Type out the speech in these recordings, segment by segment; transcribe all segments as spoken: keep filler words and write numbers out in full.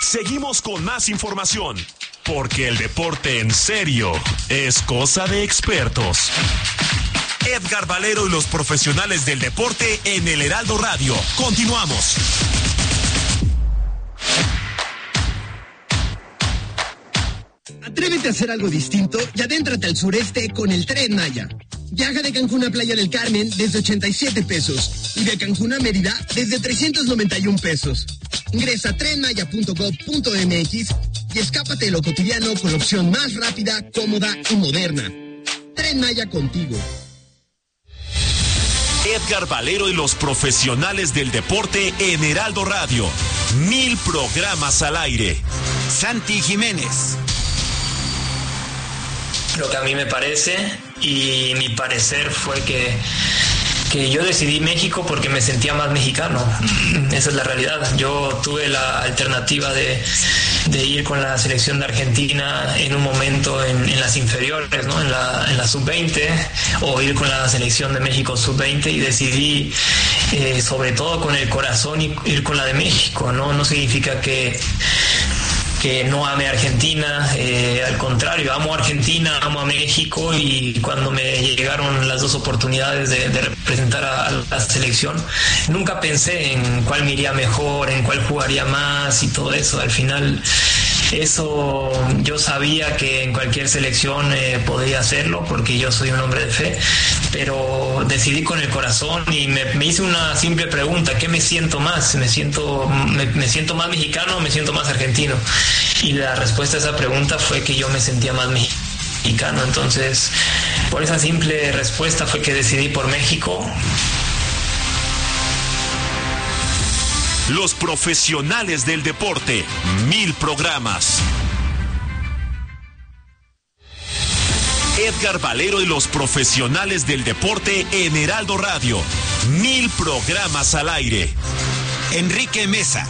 Seguimos con más información, porque el deporte en serio es cosa de expertos. Edgar Valero y los profesionales del deporte en el Heraldo Radio. Continuamos. Atrévete a hacer algo distinto y adéntrate al sureste con el Tren Maya. Viaja de Cancún a Playa del Carmen desde ochenta y siete pesos y de Cancún a Mérida desde trescientos noventa y un pesos. Ingresa a tren maya punto gob punto eme equis y escápate de lo cotidiano con la opción más rápida, cómoda y moderna. Tren Maya contigo. Edgar Valero y los profesionales del deporte en Heraldo Radio. Mil programas al aire. Santi Jiménez. Lo que a mí me parece, y mi parecer fue que, que yo decidí México porque me sentía más mexicano. Esa es la realidad. Yo tuve la alternativa de, de ir con la selección de Argentina en un momento en, en las inferiores, ¿no? en la, en la sub veinte, o ir con la selección de México sub veinte, y decidí, eh, sobre todo con el corazón, ir con la de México. No, no significa que... que no ame a Argentina, eh, al contrario, amo a Argentina, amo a México, y cuando me llegaron las dos oportunidades de, de representar a, a la selección, nunca pensé en cuál me iría mejor, en cuál jugaría más y todo eso. Al final, eso yo sabía que en cualquier selección eh, podía hacerlo, porque yo soy un hombre de fe, pero decidí con el corazón y me, me hice una simple pregunta: ¿qué me siento más? ¿Me siento, me, me siento más mexicano o me siento más argentino? Y la respuesta a esa pregunta fue que yo me sentía más mexicano. Entonces, por esa simple respuesta fue que decidí por México. Los profesionales del deporte, mil programas. Edgar Valero y los profesionales del deporte en Heraldo Radio. Mil programas al aire. Enrique Mesa.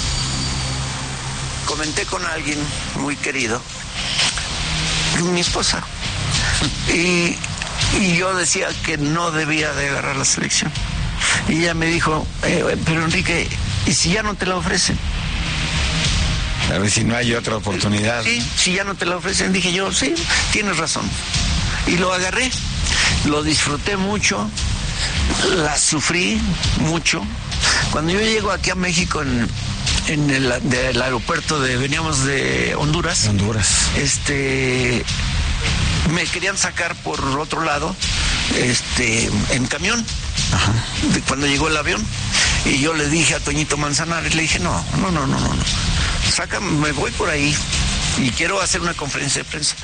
Comenté con alguien muy querido, mi esposa, y, y yo decía que no debía de agarrar la selección. Y ella me dijo, eh, pero Enrique, ¿y si ya no te la ofrecen? A ver si no hay otra oportunidad. Sí, si ya no te la ofrecen, dije yo, sí, tienes razón. Y lo agarré, lo disfruté mucho, la sufrí mucho. Cuando yo llego aquí a México en, en el del aeropuerto de, veníamos de Honduras. De Honduras. Este, me querían sacar por otro lado, este, en camión. Ajá. De cuando llegó el avión. Y yo le dije a Toñito Manzanares, le dije, no, no, no, no, no, no. Saca, me voy por ahí y quiero hacer una conferencia de prensa.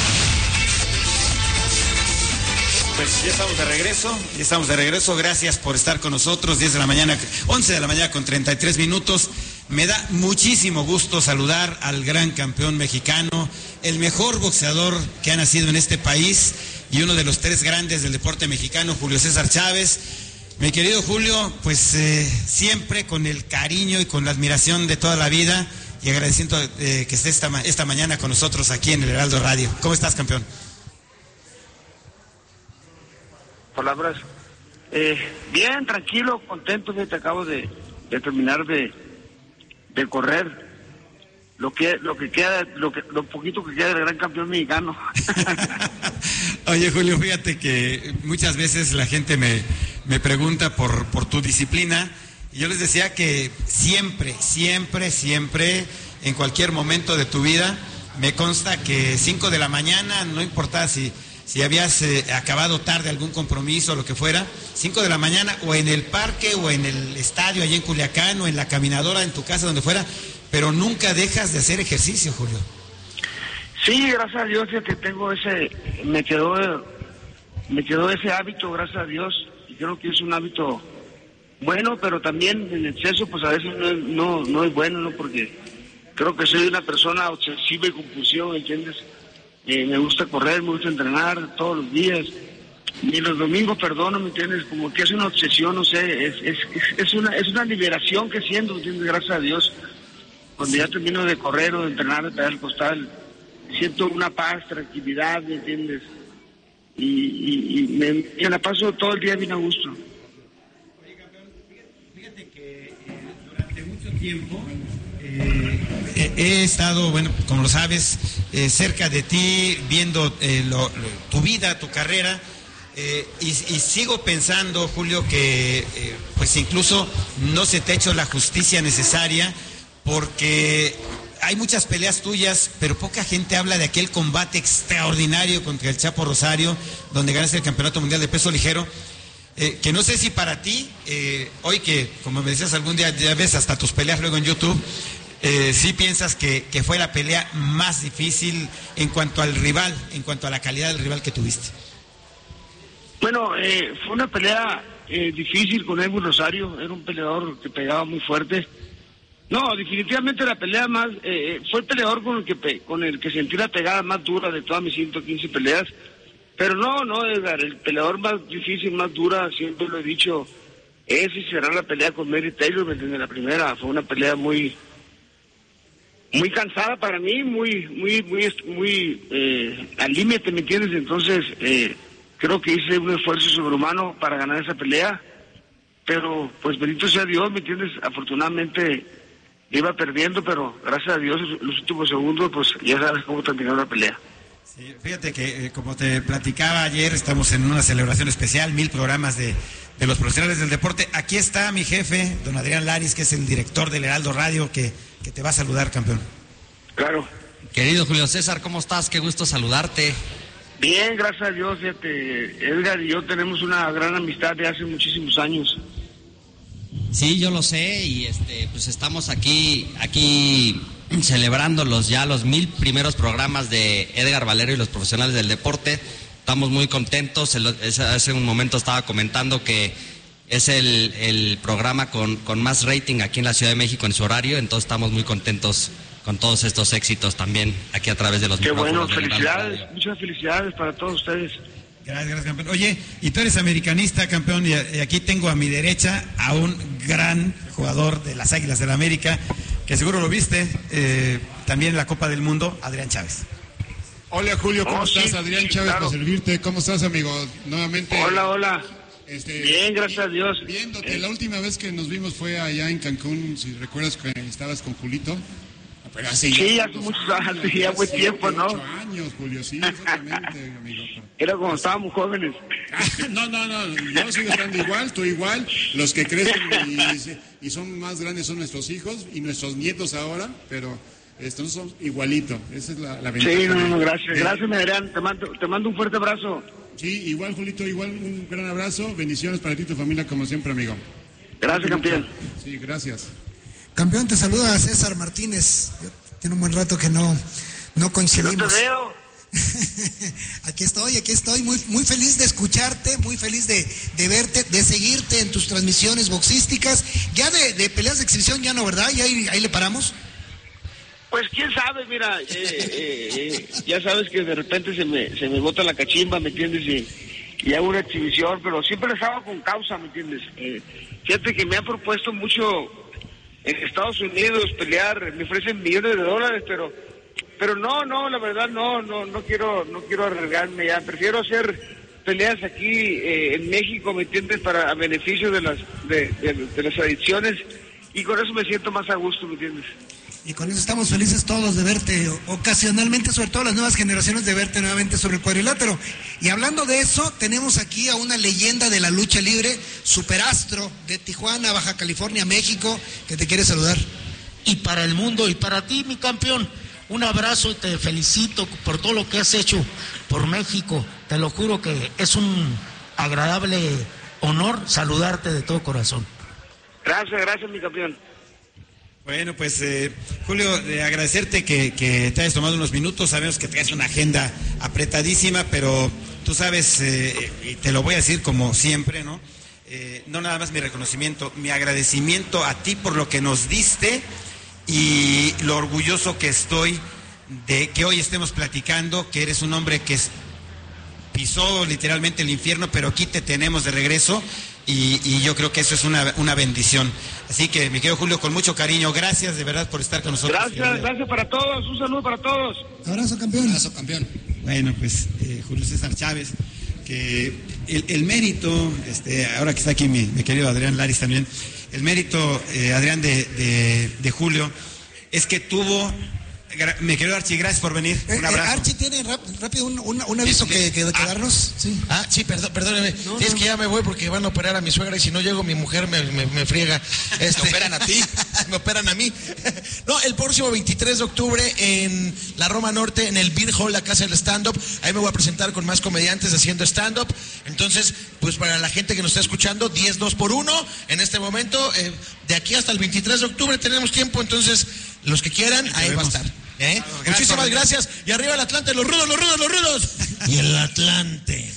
Pues ya estamos de regreso, ya estamos de regreso, gracias por estar con nosotros, diez de la mañana, once de la mañana con treinta y tres minutos. Me da muchísimo gusto saludar al gran campeón mexicano, el mejor boxeador que ha nacido en este país y uno de los tres grandes del deporte mexicano, Julio César Chávez. Mi querido Julio, pues eh, siempre con el cariño y con la admiración de toda la vida, y agradeciendo eh, que esté esta, esta mañana con nosotros aquí en el Heraldo Radio. ¿Cómo estás, campeón? Palabras. Eh, bien, tranquilo, contento, que te acabo de, de terminar de, de correr lo que lo que queda, lo que lo poquito que queda del gran campeón mexicano. Oye, Julio, fíjate que muchas veces la gente me, me pregunta por, por tu disciplina, y yo les decía que siempre, siempre, siempre, en cualquier momento de tu vida, me consta que cinco de la mañana, no importa si si habías eh, acabado tarde algún compromiso o lo que fuera, cinco de la mañana, o en el parque, o en el estadio allá en Culiacán, o en la caminadora en tu casa, donde fuera, pero nunca dejas de hacer ejercicio, Julio. Sí, gracias a Dios, que tengo ese, me quedó, me quedó ese hábito, gracias a Dios, y creo que es un hábito bueno, pero también en exceso, pues a veces no, no, no es bueno, ¿no? Porque creo que soy una persona obsesiva y compulsiva, ¿entiendes? Eh, me gusta correr, me gusta entrenar todos los días, y los domingos, perdono, ¿me entiendes? Como que es una obsesión, no sé, es es, es, es una es una liberación que siento, ¿me entiendes? Gracias a Dios. Cuando sí. Ya termino de correr o de entrenar, de pegar el costal, siento una paz, tranquilidad, ¿me entiendes? Y, y, y me, me la paso todo el día bien a gusto. Oye, campeón, fíjate, fíjate que eh, durante mucho tiempo Eh, he estado, bueno, como lo sabes, eh, cerca de ti, viendo eh, lo, lo, tu vida, tu carrera, eh, y, y sigo pensando, Julio, que eh, pues incluso no se te ha hecho la justicia necesaria, porque hay muchas peleas tuyas, pero poca gente habla de aquel combate extraordinario contra el Chapo Rosario, donde ganaste el Campeonato Mundial de Peso Ligero. Eh, que no sé si para ti, eh, hoy que, como me decías algún día, ya ves hasta tus peleas luego en YouTube, eh, sí piensas que, que fue la pelea más difícil en cuanto al rival, en cuanto a la calidad del rival que tuviste. Bueno, eh, fue una pelea eh, difícil con Edwin Rosario, era un peleador que pegaba muy fuerte. No, definitivamente la pelea más, eh, fue el peleador con el que pe- con el que sentí la pegada más dura de todas mis ciento quince peleas. Pero no, no, Edgar, el peleador más difícil, más dura, siempre lo he dicho, es y será la pelea con Mary Taylor, ¿me entiendes? La primera fue una pelea muy muy cansada para mí, muy muy muy muy eh, al límite, ¿me entiendes? Entonces, eh, creo que hice un esfuerzo sobrehumano para ganar esa pelea, pero pues bendito sea Dios, ¿me entiendes? Afortunadamente iba perdiendo, pero gracias a Dios los últimos segundos, pues ya sabes cómo terminó la pelea. Sí, fíjate que, eh, como te platicaba ayer, estamos en una celebración especial, mil programas de, de los profesionales del deporte. Aquí está mi jefe, don Adrián Laris, que es el director del Heraldo Radio, que, que te va a saludar, campeón. Claro. Querido Julio César, ¿cómo estás? Qué gusto saludarte. Bien, gracias a Dios, fíjate, Edgar y yo tenemos una gran amistad de hace muchísimos años. Sí, yo lo sé, y este, pues estamos aquí, aquí celebrando los ya los mil primeros programas de Edgar Valero y los profesionales del deporte. Estamos muy contentos. Hace un momento estaba comentando que es el, el programa con, con más rating aquí en la Ciudad de México en su horario, entonces estamos muy contentos con todos estos éxitos también aquí a través de los Qué bueno, micrófonos. felicidades, muchas felicidades para todos ustedes. Gracias, gracias, campeón. Oye, y tú eres americanista, campeón, y, y aquí tengo a mi derecha a un gran jugador de las Águilas del la América, que seguro lo viste, eh, también en la Copa del Mundo, Adrián Chávez. Hola Julio, ¿cómo Oh, estás? sí, Adrián sí, Chávez, claro. para servirte. ¿Cómo estás, amigo? Nuevamente. Hola, hola. Este, Bien, gracias a Dios. Viéndote, Eh. la última vez que nos vimos fue allá en Cancún, si recuerdas que estabas con Julito. Pero hace Sí, ya hace muchos años, sí, ya fue siete, tiempo, ¿no? ocho años, Julio, sí, exactamente, amigo. Era cuando estábamos jóvenes. No, no, no, yo sigo estando igual, tú igual. Los que crecen y, y son más grandes son nuestros hijos y nuestros nietos ahora, pero estos son igualito. Esa es la, la ventaja. Sí, no, no, gracias. de- Gracias, Adrián. Te mando, te mando un fuerte abrazo. Sí, igual, Julito, igual un gran abrazo. Bendiciones para ti y tu familia, como siempre, amigo. Gracias, campeón. Sí, gracias. Campeón, te saluda César Martínez. Yo- tiene un buen rato que no, no No coincidimos. te veo. Aquí estoy, aquí estoy, muy, muy feliz de escucharte, muy feliz de, de verte, de seguirte en tus transmisiones boxísticas. Ya de, de peleas de exhibición ya no, ¿verdad? ¿Ya ahí, ahí le paramos? Pues quién sabe, mira, eh, eh, eh, ya sabes que de repente se me, se me bota la cachimba, ¿me entiendes? Y, y hago una exhibición, pero siempre estaba con causa, ¿me entiendes? Eh, fíjate que me han propuesto mucho en Estados Unidos pelear, me ofrecen millones de dólares, pero pero no, no, la verdad no, no, no quiero, no quiero arriesgarme ya, prefiero hacer peleas aquí eh, en México, ¿me entiendes? Para a beneficio de las, de, de, de las adicciones, y con eso me siento más a gusto, ¿me entiendes? Y con eso estamos felices todos de verte, ocasionalmente, sobre todo las nuevas generaciones, de verte nuevamente sobre el cuadrilátero. Y hablando de eso, tenemos aquí a una leyenda de la lucha libre, superastro de Tijuana, Baja California, México, que te quiere saludar. Y para el mundo y para ti, mi campeón, un abrazo y te felicito por todo lo que has hecho por México. Te lo juro que es un agradable honor saludarte de todo corazón. Gracias, gracias, mi campeón. Bueno, pues eh, Julio, eh, agradecerte que, que te hayas tomado unos minutos. Sabemos que traes una agenda apretadísima, pero tú sabes, eh, y te lo voy a decir como siempre, ¿no? Eh, no nada más mi reconocimiento, mi agradecimiento a ti por lo que nos diste y lo orgulloso que estoy de que hoy estemos platicando, que eres un hombre que es- pisó literalmente el infierno, pero aquí te tenemos de regreso. Y, y yo creo que eso es una, una bendición. Así que, mi querido Julio, con mucho cariño, gracias de verdad por estar con nosotros. Gracias, gracias para todos, un saludo para todos. Abrazo, campeón. Abrazo, campeón. Bueno, pues eh, Julio César Chávez, que el, el mérito, este, ahora que está aquí mi, mi querido Adrián Laris también, el mérito, eh, Adrián, de, de, de Julio, es que tuvo... Me querido Archie, gracias por venir. Un abrazo. Eh, Archie tiene rap, rápido un, un, un aviso que, que, que darnos. Sí. Ah, sí, perdón, perdóneme. No, sí, no. Es que ya me voy porque van a operar a mi suegra y si no llego mi mujer me, me, me friega. Este, ¿Me operan a ti? Me operan a mí. No, el próximo veintitrés de octubre en la Roma Norte, en el Beer Hall, la casa del stand-up. Ahí me voy a presentar con más comediantes haciendo stand-up. Entonces, pues para la gente que nos está escuchando, diez dos por uno en este momento. Eh, de aquí hasta el veintitrés de octubre tenemos tiempo, entonces los que quieran, ahí va a estar. ¿Eh? Claro, muchísimas gracias. Y arriba el Atlante, los rudos, los rudos, los rudos. Y el Atlante.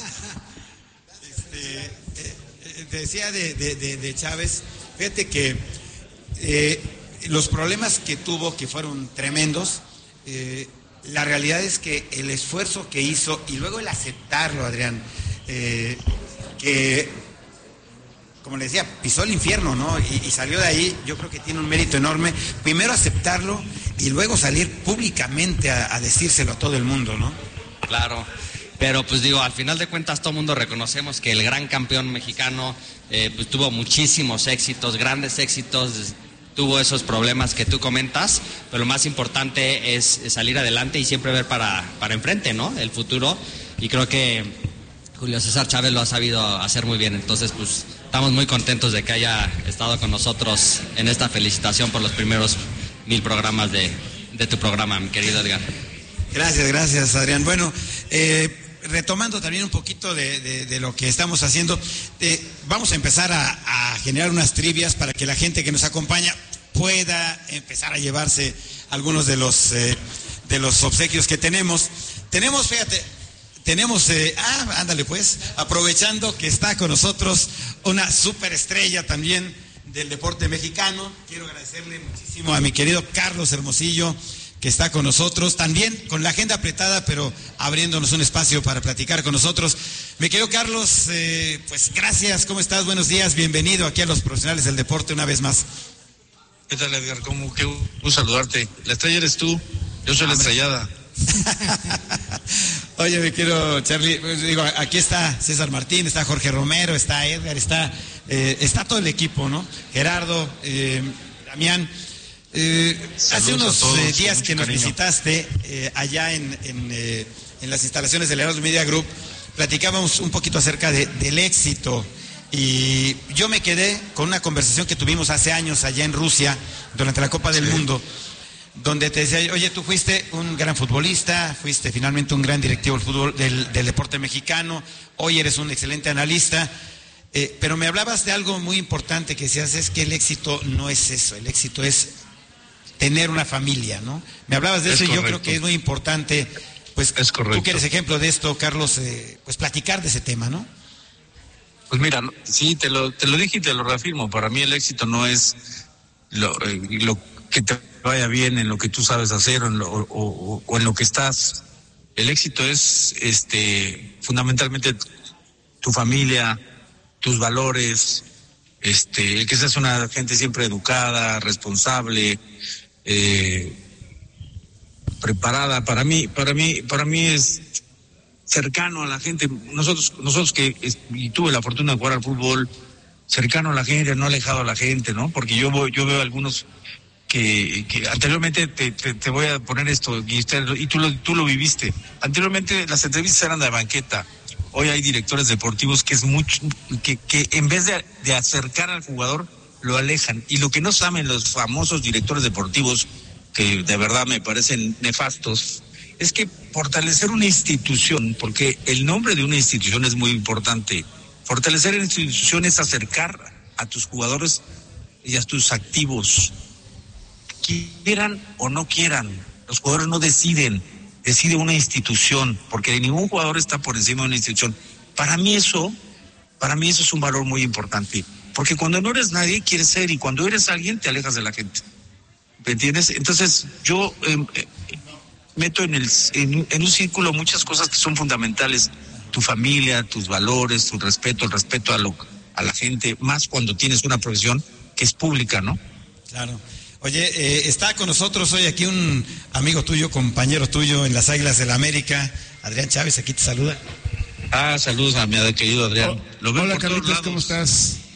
Este, eh, te decía de, de, de, de Chávez, fíjate que eh, los problemas que tuvo, que fueron tremendos, eh, la realidad es que el esfuerzo que hizo y luego el aceptarlo, Adrián, eh, que... como le decía, pisó el infierno, ¿no? Y, y salió de ahí, yo creo que tiene un mérito enorme. Primero aceptarlo y luego salir públicamente a, a decírselo a todo el mundo, ¿no? Claro, pero pues digo, al final de cuentas todo el mundo reconocemos que el gran campeón mexicano eh, pues tuvo muchísimos éxitos, grandes éxitos, tuvo esos problemas que tú comentas, pero lo más importante es salir adelante y siempre ver para, para enfrente, ¿no? El futuro, y creo que Julio César Chávez lo ha sabido hacer muy bien, entonces pues estamos muy contentos de que haya estado con nosotros en esta felicitación por los primeros mil programas de, de tu programa, mi querido Edgar. Gracias, gracias, Adrián. Bueno, eh, retomando también un poquito de, de, de lo que estamos haciendo, eh, vamos a empezar a, a generar unas trivias para que la gente que nos acompaña pueda empezar a llevarse algunos de los, eh, de los obsequios que tenemos. Tenemos, fíjate... Tenemos, eh, ah, ándale pues, aprovechando que está con nosotros una superestrella también del deporte mexicano, quiero agradecerle muchísimo a mi querido Carlos Hermosillo, que está con nosotros, también con la agenda apretada, pero abriéndonos un espacio para platicar con nosotros. Mi querido Carlos, eh, pues gracias, ¿cómo estás? Buenos días, bienvenido aquí a los profesionales del deporte una vez más. ¿Qué tal, Edgar? ¿Cómo? Qué gusto saludarte. La estrella eres tú, yo soy la estrellada. Oye, me quiero, Charlie, pues, digo, aquí está César Martín, está Jorge Romero, está Edgar, está eh, está todo el equipo, ¿no? Gerardo, eh, Damián. Eh, hace unos todos, eh, días que nos cariño. visitaste eh, allá en, en, eh, en las instalaciones del Heraldo Media Group, platicábamos un poquito acerca de, del éxito. Y yo me quedé con una conversación que tuvimos hace años allá en Rusia, durante la Copa del sí. Mundo, donde te decía, oye, tú fuiste un gran futbolista, fuiste finalmente un gran directivo del fútbol, del, del deporte mexicano, hoy eres un excelente analista, eh, pero me hablabas de algo muy importante que decías, es que el éxito no es eso, el éxito es tener una familia, ¿no? Me hablabas de es eso correcto. Y yo creo que es muy importante, pues es tú que eres ejemplo de esto, Carlos, eh, pues platicar de ese tema, ¿no? Pues mira, sí, te lo, te lo dije y te lo reafirmo, para mí el éxito no es lo, eh, lo que te vaya bien en lo que tú sabes hacer o en lo, o, o, o en lo que estás. El éxito es este fundamentalmente tu familia, tus valores, este, que seas una gente siempre educada, responsable, eh, preparada. Para mí, para mí, para mí es cercano a la gente. Nosotros, nosotros que y tuve la fortuna de jugar al fútbol, cercano a la gente, no alejado a la gente, ¿no? Porque yo voy, yo veo algunos que, que anteriormente te, te, te voy a poner esto y, usted, y tú lo, tú lo viviste. Anteriormente las entrevistas eran de banqueta. Hoy hay directores deportivos que es mucho, que, que en vez de, de acercar al jugador, lo alejan. Y lo que no saben los famosos directores deportivos, que de verdad me parecen nefastos, es que fortalecer una institución, porque el nombre de una institución es muy importante. Fortalecer una institución es acercar a tus jugadores y a tus activos, quieran o no quieran. Los jugadores no deciden, decide una institución, porque ningún jugador está por encima de una institución. Para mí eso, para mí eso es un valor muy importante, porque cuando no eres nadie quieres ser, y cuando eres alguien te alejas de la gente. ¿Me entiendes? Entonces yo eh, eh, meto en, el, en, en un círculo muchas cosas que son fundamentales. Tu familia, tus valores, tu respeto, el respeto a, lo, a la gente, más cuando tienes una profesión que es pública, ¿no? Claro. Oye, eh, está con nosotros hoy aquí un amigo tuyo, compañero tuyo en las Águilas del la América, Adrián Chávez, aquí te saluda. Ah, saludos a mi querido Adrián. Oh, Lo veo hola, Carlitos, ¿cómo estás?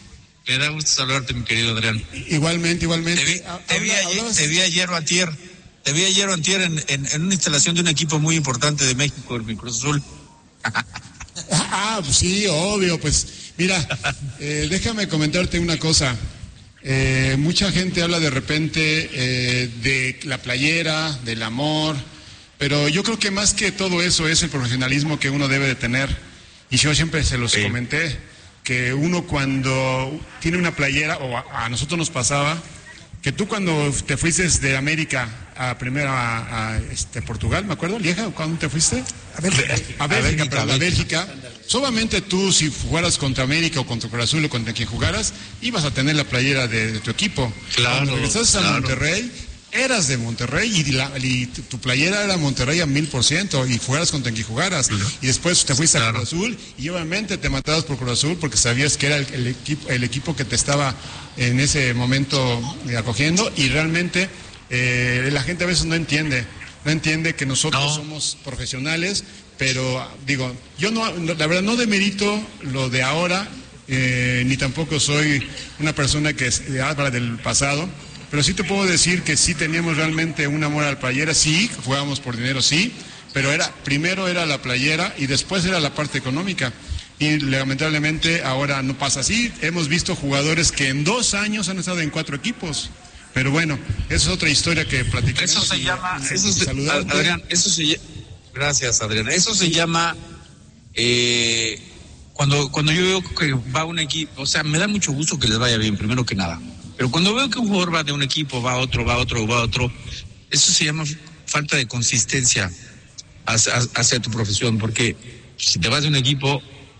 Me da gusto saludarte, mi querido Adrián. Igualmente, igualmente. Te vi, te vi, ayer, te vi ayer o antier, te vi ayer o antier en, en, en una instalación de un equipo muy importante de México, el Cruz Azul. Ah, pues sí, obvio, pues mira, eh, déjame comentarte una cosa. Eh, mucha gente habla de repente eh, de la playera, del amor, pero yo creo que más que todo eso es el profesionalismo que uno debe de tener. Y yo siempre se los sí. comenté, que uno cuando tiene una playera, o a, a nosotros nos pasaba, que tú cuando te fuiste de América a primero a, a este, Portugal, me acuerdo, Lieja, ¿cuándo te fuiste? A Bélgica. A Bélgica, a perdón, a Bélgica. Solamente tú, si jugaras contra América o contra Cruz Azul o contra quien jugaras, ibas a tener la playera de, de tu equipo. Claro. Cuando regresaste claro. a Monterrey, eras de Monterrey y, la, y tu playera era Monterrey a mil por ciento y fueras contra quien jugaras. Claro. Y después te fuiste claro. a Cruz Azul y obviamente te matabas por Cruz Azul porque sabías que era el, el, equipo, el equipo que te estaba en ese momento eh, acogiendo y realmente eh, la gente a veces no entiende, no entiende que nosotros no. somos profesionales, pero digo, yo no, la verdad no demerito lo de ahora, eh, ni tampoco soy una persona que habla del pasado. Pero sí te puedo decir que sí teníamos realmente un amor a la playera, sí, jugábamos por dinero, sí, pero era primero era la playera y después era la parte económica. Y lamentablemente ahora no pasa así. Hemos visto jugadores que en dos años han estado en cuatro equipos. Pero bueno, esa es otra historia que platicamos. Eso se y, llama, y, eso se, Adrián, eso se gracias Adrián, eso se llama eh, cuando, cuando yo veo que va un equipo, o sea, me da mucho gusto que les vaya bien, primero que nada. Pero cuando veo que un jugador va de un equipo, va a otro, va a otro, va a otro, eso se llama falta de consistencia hacia, hacia tu profesión, porque si te vas de un equipo,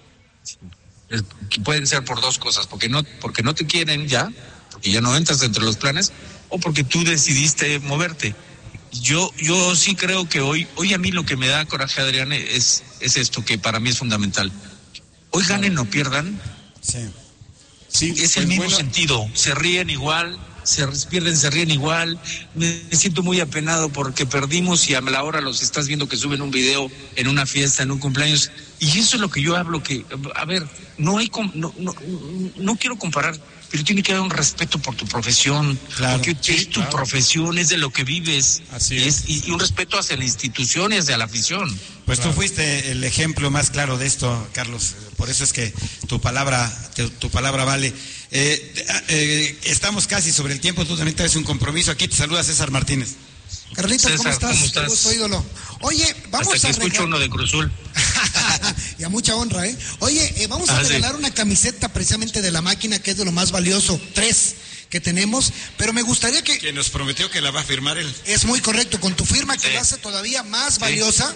pueden ser por dos cosas, porque no, porque no te quieren ya, porque ya no entras entre los planes, o porque tú decidiste moverte. Yo, yo sí creo que hoy, hoy a mí lo que me da coraje, Adrián, es, es esto que para mí es fundamental. Hoy ganen o pierdan. Sí. Sí, es pues el mismo bueno. sentido, se ríen igual, se pierden, se ríen igual, me siento muy apenado porque perdimos y a la hora los estás viendo que suben un video en una fiesta, en un cumpleaños, y eso es lo que yo hablo, que, a ver, no hay, no, no, no quiero comparar, pero tiene que haber un respeto por tu profesión, claro, porque sí, es tu claro. profesión, es de lo que vives, Así es. Y, es, y un respeto hacia la institución y hacia la afición. Pues claro. tú fuiste el ejemplo más claro de esto, Carlos, por eso es que tu palabra, tu, tu palabra vale. Eh, eh, estamos casi sobre el tiempo, tú también traes un compromiso, aquí te saluda César Martínez. Carlitos, ¿cómo estás? ¿Cómo estás? Gusto, ídolo. Oye, vamos Hasta que a escucho regal... uno de Cruzul. Y a mucha honra, ¿eh? Oye, eh, vamos ah, a regalar sí. una camiseta precisamente de la máquina, que es de lo más valioso, tres que tenemos, pero me gustaría que... Que nos prometió que la va a firmar él. Es muy correcto, con tu firma que sí. la hace todavía más sí. valiosa.